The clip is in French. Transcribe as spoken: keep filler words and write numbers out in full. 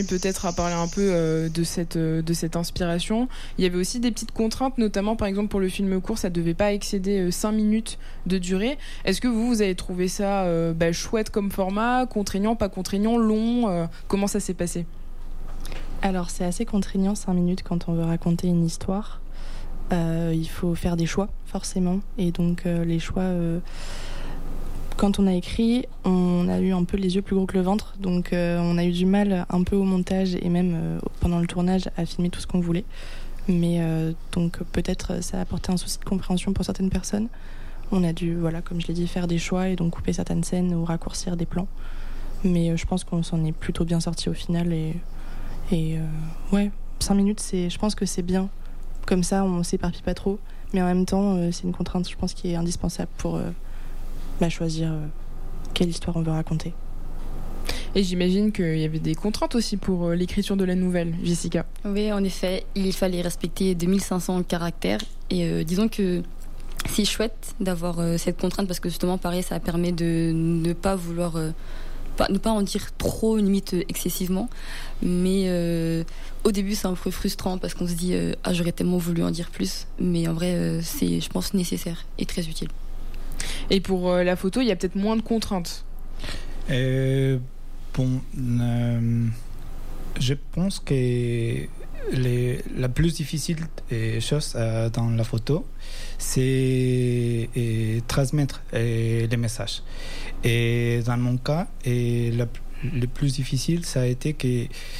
Peut-être à parler un peu euh, de, cette, euh, de cette inspiration. Il y avait aussi des petites contraintes, notamment par exemple pour le film court, ça ne devait pas excéder euh, cinq minutes de durée. Est-ce que vous, vous avez trouvé ça euh, bah, chouette comme format, contraignant, pas contraignant, long euh, Comment ça s'est passé ? Alors c'est assez contraignant cinq minutes quand on veut raconter une histoire. Euh, il faut faire des choix forcément. Et donc euh, les choix... Euh... Quand on a écrit, on a eu un peu les yeux plus gros que le ventre, donc euh, on a eu du mal un peu au montage et même euh, pendant le tournage à filmer tout ce qu'on voulait. Mais euh, donc peut-être ça a apporté un souci de compréhension pour certaines personnes. On a dû, voilà, comme je l'ai dit, faire des choix et donc couper certaines scènes ou raccourcir des plans. Mais euh, je pense qu'on s'en est plutôt bien sorti au final. Et, et euh, ouais, cinq minutes, c'est, je pense que c'est bien. Comme ça, on s'éparpille pas trop. Mais en même temps, euh, c'est une contrainte, je pense, qui est indispensable pour... Euh, Bah, choisir euh, quelle histoire on veut raconter. Et j'imagine qu'il y avait des contraintes aussi pour euh, l'écriture de la nouvelle, Jessica. Oui, en effet, il fallait respecter deux mille cinq cents caractères. Et euh, disons que c'est chouette d'avoir euh, cette contrainte parce que justement, pareil, ça permet de ne pas vouloir... Euh, pas, ne pas en dire trop, limite excessivement. Mais euh, au début, c'est un peu frustrant parce qu'on se dit euh, « Ah, j'aurais tellement voulu en dire plus ». Mais en vrai, euh, c'est, je pense, nécessaire et très utile. Et pour euh, la photo, il y a peut-être moins de contraintes. Euh, bon, euh, je pense que les, la plus difficile chose euh, dans la photo, c'est euh, transmettre euh, les messages. Et dans mon cas, et la, le plus difficile, ça a été que